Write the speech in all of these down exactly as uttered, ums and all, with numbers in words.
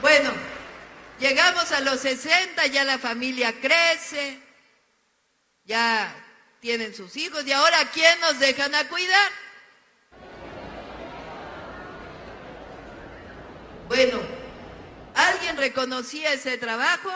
Bueno, llegamos a los sesenta, ya la familia crece, ya tienen sus hijos, y ahora ¿quién nos dejan a cuidar? Bueno, ¿alguien reconocía ese trabajo?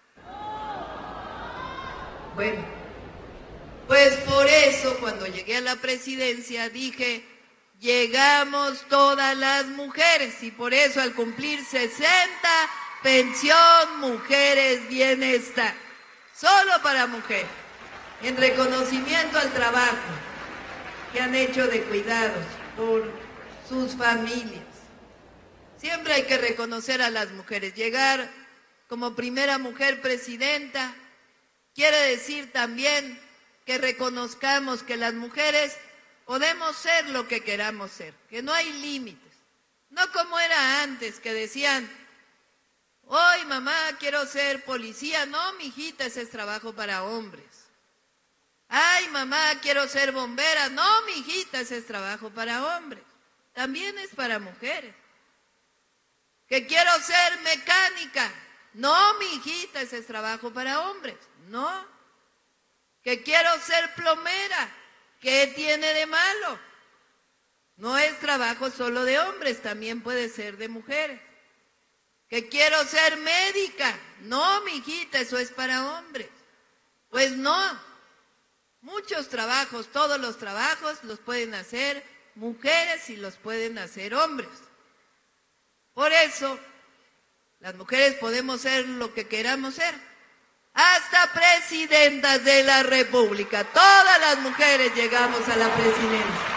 Bueno, pues por eso cuando llegué a la presidencia dije, llegamos todas las mujeres, y por eso al cumplir sesenta, pensión, mujeres, bienestar, solo para mujeres, en reconocimiento al trabajo que han hecho de cuidados por sus familias. Siempre hay que reconocer a las mujeres. Llegar como primera mujer presidenta quiere decir también que reconozcamos que las mujeres podemos ser lo que queramos ser, que no hay límites. No como era antes, que decían, hoy mamá quiero ser policía. No, mijita, ese es trabajo para hombres. Ay, mamá, quiero ser bombera. No, mijita, ese es trabajo para hombres. También es para mujeres. Que quiero ser mecánica. No, mijita, ese es trabajo para hombres. No. Que quiero ser plomera. ¿Qué tiene de malo? No es trabajo solo de hombres, también puede ser de mujeres. Que quiero ser médica. No, mijita, eso es para hombres. Pues no. Muchos trabajos, todos los trabajos los pueden hacer mujeres y los pueden hacer hombres. Por eso, las mujeres podemos ser lo que queramos ser. Hasta presidentas de la República. Todas las mujeres llegamos a la presidencia.